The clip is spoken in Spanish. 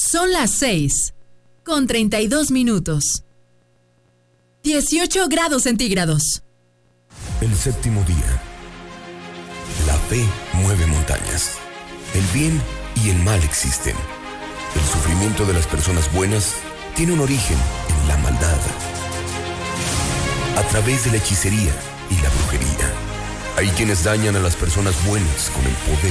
Son las 6:32. 18 grados centígrados. El séptimo día. La fe mueve montañas. El bien y el mal existen. El sufrimiento de las personas buenas tiene un origen en la maldad. A través de la hechicería y la brujería, hay quienes dañan a las personas buenas con el poder